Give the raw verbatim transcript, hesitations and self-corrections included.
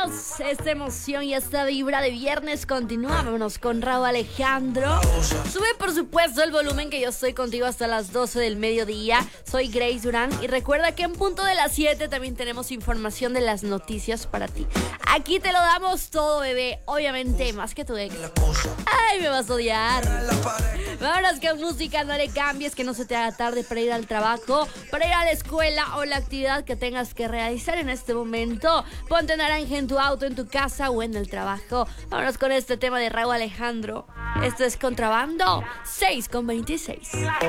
Esta emoción y esta vibra de viernes continúa. Vámonos con Rauw Alejandro. Sube por supuesto el volumen, que yo estoy contigo hasta las doce del mediodía. Soy Grace Durán y recuerda que en punto de las siete también tenemos información de las noticias para ti. Aquí te lo damos todo, bebé. Obviamente más que tu ex. Ay, me vas a odiar. Vámonos con música, no le cambies, que no se te haga tarde para ir al trabajo, para ir a la escuela o la actividad que tengas que realizar en este momento. Ponte naranja en tu auto, en tu casa o en el trabajo. Vámonos con este tema de Rauw Alejandro. Esto es Contrabando, seis con veintiséis.